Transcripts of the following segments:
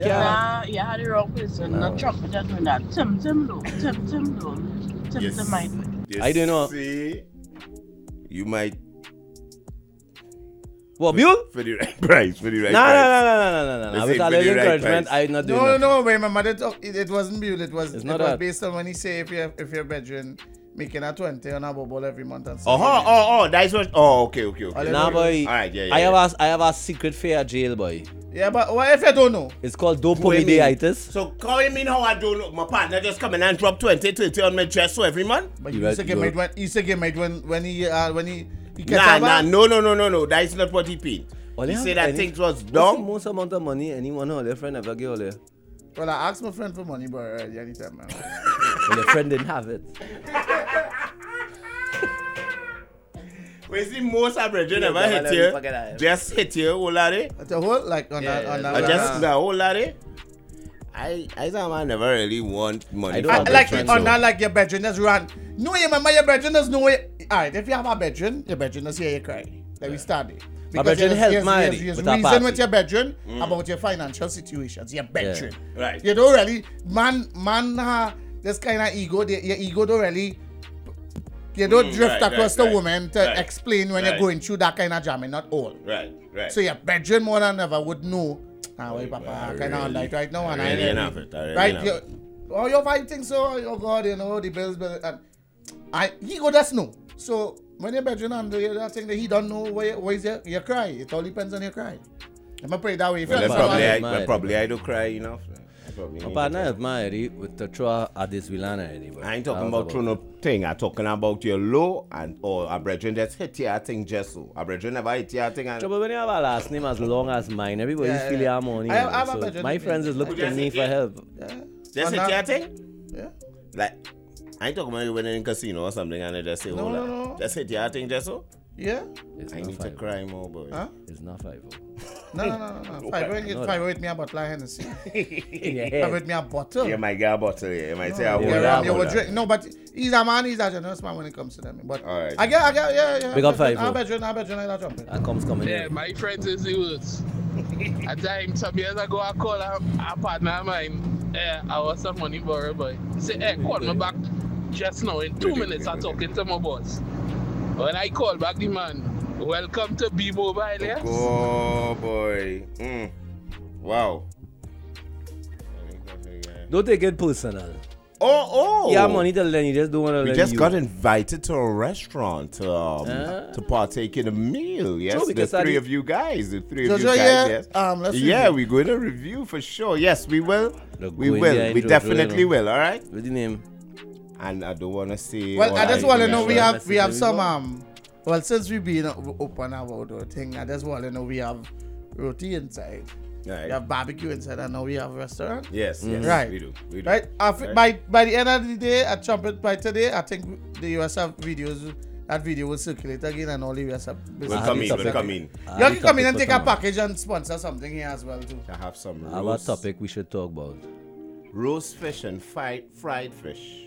Nah, you had the wrong person. No trumpet just doing that. Tim do. Tim do. Tim might do it. I don't know. See, you might What, Buell? for the right price. For the right No. price. I Let's was say a for little the right encouragement. price. I'm not doing No, nothing. no, wait, my mother talk, it wasn't Buell, it was It's not that. based on when he say if your bedroom making a 20 on a bubble every month and That's what. Oh, okay. Nah, boy. Alright, yeah. I have a secret fear jail, boy. Yeah, but what if you don't know? It's called What do you mean? dopamideitis. So, how you mean how I don't know? My partner just come in and drop 20, 30 on my chest so every month? But You you right, say you made when he catch a Nah, bag? no. That's not what he mean. He said that things was What's the dumb. most amount of money anyone or their friend ever give all there? Well, I asked my friend for money, but already anytime, man. Well, their friend didn't have it. Where's the most average ever don't hit you? forget that. Just hit you, whole laddie? The whole, like, on that. Just the whole laddie? I thought I never really want money. I don't from have my Like, friends, on so- that, like, your bedroom just run. No, you remember your bedroom does no way. Alright, if you have a bedroom, your bedroom does hear you cry. Like, we started. My bedroom help my there's with a reason party. with your bedroom about your financial situations. Your bedroom. Right. You don't really, man, this kind of ego, your ego don't really, you don't drift across the woman to explain when you're going through that kind of jamming, not all. Right. So your bedroom more than ever would know. Well, Papa, kind of on that right now. And I really really, enough it. I really right? enough it. You're fighting, so, oh God, the bills, and he go just know. So when your bedroom and that thing that he don't know where is your cry. It all depends on your cry. I'm pray that way. Well, probably I do cry enough. I probably My need partner to is married with the throw at this villain already. But I ain't talking about through no thing. I'm talking about your low and or a brethren just hit your thing just so. A brethren never hit your thing and Trouble when you have a last name as long as mine, everybody feel your money. I have a So budget. my friends is looking Could to you me say for it? help. just hit your thing? Yeah. Like I ain't talking about you when in casino or something and they just say, No, hold no, on. no. Just hit your thing just so. Yeah. It's I not need to 5. cry more, boy. Huh? It's not 5. No. Five with me a bottle of Hennessy. In your Five head. with me a bottle. You might get a bottle here. You might say I You will. would drink. No, but he's a man, he's a generous man when it comes to them. But All right. I get, yeah. Big up five, I oh. bet you not jumping. That comes coming Yeah, in. my friends is the worst. At time, some years ago, I called a partner of mine. I was some money borrow, boy. He said, hey, call me back just now. In 2 minutes, I'm talking to my boss. When I call back the man, welcome to B-Mobile, yes? Oh boy. Wow. Don't take it personal. Oh. You have money to lend, you just don't want to We lend just you. got invited to a restaurant to partake in a meal. Yes, Sure, the because three I- of you guys. The three So, of you so, guys. yeah, Yes. let's Yeah, review. we're going to review for sure. Yes, we will. Look, We go in will. there, We intro, definitely you know. will. All right. What's the name? And I don't want to say. Well, all I just that want to know information. we have some well, since we've been open about the thing, I just want to know we have roti inside. Right. We have barbecue inside, and now we have a restaurant. Yes. Right. We do. We do. Right? Right. By the end of the day, at Trumpet by today, I think the US have videos. That video will circulate again, and all the US have. We'll I come have in. the We'll topic. come in. You can come in and take a package and sponsor something here as well too. I have some I have a roast, topic we should talk about. roast fish and fried fish.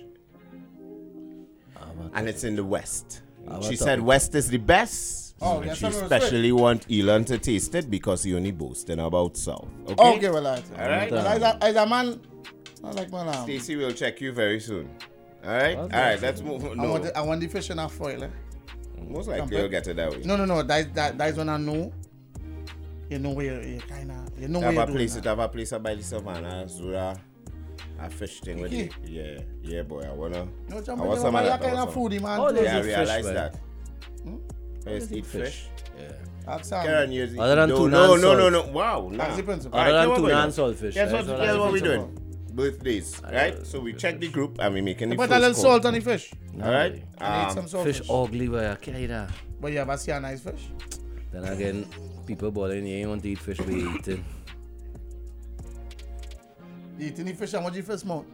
And it's in the West. She said West is the best. Oh, and yes, she I'm gonna especially want Elon to taste it because he only boasting about South. Okay? Okay, well, all right. Well, as a man, I like my name. Stacey will check you very soon. All right? All right, let's move on. No, I want the fish in a foil. Eh? most likely you'll get it that way. No. That's when I know. You know where you kind of. You know where Have you're a doing place, that. have a place by the savannah, Zura, a fish thing with it. Okay. Yeah, boy, I wanna. No, I jump want in some of that that. kind I of want foodie, man. Oh, too. there's Yeah, I a fish, realize man. that. First eat fish. Ask Sam. Karen, you Other than no, tuna no, and no, no, salt. no. Wow, nah. That's the principle. Other Alright, than so tuna what and saltfish. Guess that's what? all Guess I what we think doing? Birthdays, right? So we check the group and we making the Put first a little call. salt on the fish. All right. And eat some saltfish. Fish ugly, boy. I can't eat that. But you ever see a nice fish? Then again, people bothering you ain't want to eat fish, we eating. You eating the fish and what you first mouth?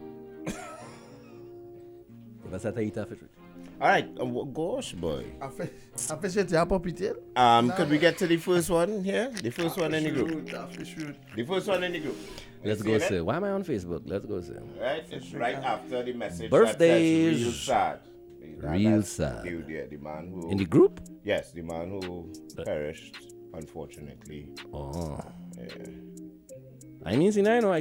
If I said to eat a fish. All right. Gosh, boy. A fish with your puppy tail? Could we get to the first one here? The first one in the group. A fish root. The first one in the group. Let's go see. Why am I on Facebook? Let's go see. Right. It's right after the message. Birthdays. That says real sad. Real That's sad. the Dude, yeah, the man who. In the group? Yes, the man who perished, unfortunately. Oh. I mean, see, I know